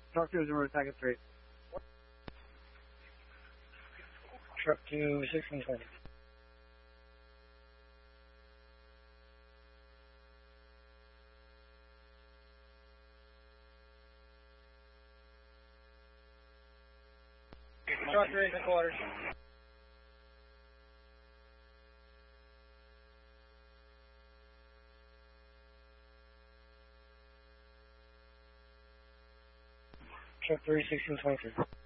Truck 2 is in road, second straight. Truck 2, 1620. Truck 3 is in quarters. Truck 3, 1623.